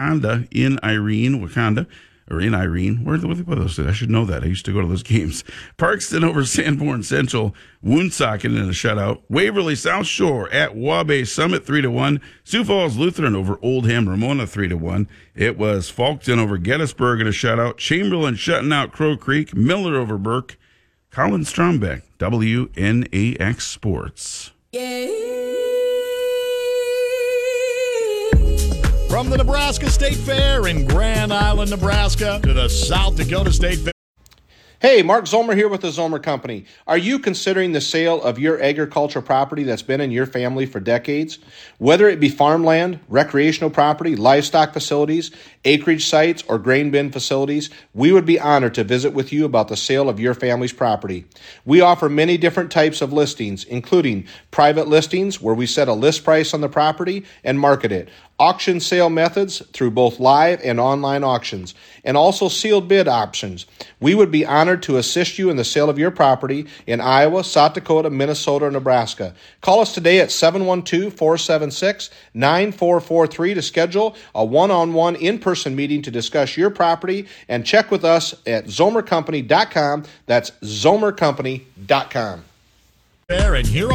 Wakanda in Wakanda. Or in Irene. Where do they put those? I should know that. I used to go to those games. Parkston over Sanborn Central. Woonsocket in a shutout. Waverly South Shore at Wabash Summit 3-1. Sioux Falls Lutheran over Oldham Ramona 3-1. It was Falkton over Gettysburg in a shutout. Chamberlain shutting out Crow Creek. Miller over Burke. Colin Strombeck, WNAX Sports. From the Nebraska State Fair in Grand Island, Nebraska, to the South Dakota State Fair. Hey, Mark Zomer here with the Zomer Company. Are you considering the sale of your agricultural property that's been in your family for decades? Whether it be farmland, recreational property, livestock facilities, acreage sites, or grain bin facilities, we would be honored to visit with you about the sale of your family's property. We offer many different types of listings, including private listings where we set a list price on the property and market it, auction sale methods through both live and online auctions, and also sealed bid options. We would be honored to assist you in the sale of your property in Iowa, South Dakota, Minnesota, or Nebraska. Call us today at 712-476-9443 to schedule a one-on-one in-person meeting to discuss your property, and check with us at zomercompany.com. That's zomercompany.com. And here